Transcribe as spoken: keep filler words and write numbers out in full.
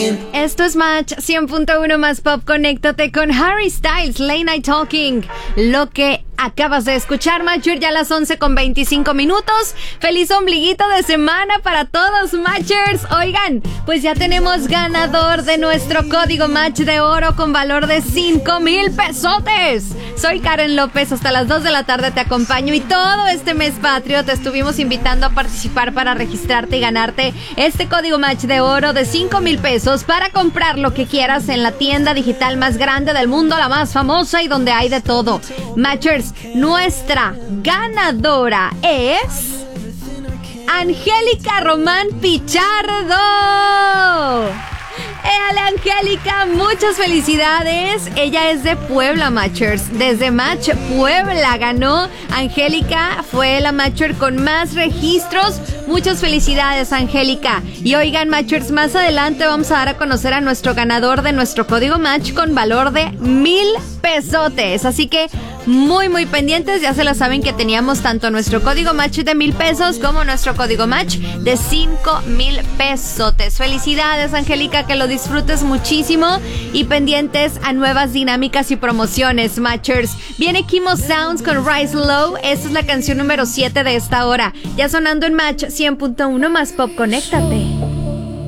Esto es Match cien punto uno más Pop. Conéctate con Harry Styles, Late Night Talking. Lo que acabas de escuchar, Matcher, ya a las once con veinticinco minutos. Feliz ombliguito de semana para todos, Matchers. Oigan, pues ya tenemos ganador de nuestro código Match de oro con valor de cinco mil pesotes. Soy Karen López, hasta las dos de la tarde te acompaño y todo este mes patrio te estuvimos invitando a participar para registrarte y ganarte este código Match de oro de cinco mil pesos para comprar lo que quieras en la tienda digital más grande del mundo, la más famosa y donde hay de todo. Matchers, nuestra ganadora es Angélica Román Pichardo. ¡Éale, Angélica! ¡Muchas felicidades! Ella es de Puebla, Matchers. Desde Match Puebla ganó. Angélica fue la Matcher con más registros. Muchas felicidades, Angélica. Y oigan, Matchers, más adelante vamos a dar a conocer a nuestro ganador de nuestro código Match con valor de mil pesotes. Así que muy, muy pendientes. Ya se lo saben que teníamos tanto nuestro código Match de mil pesos como nuestro código Match de cinco mil pesotes. Felicidades, Angélica, que lo disfrutes muchísimo y pendientes a nuevas dinámicas y promociones, Matchers. Viene Kimo Sounds con Rise Low. Esta es la canción número siete de esta hora. Ya sonando en Match cien punto uno más Pop. Conéctate.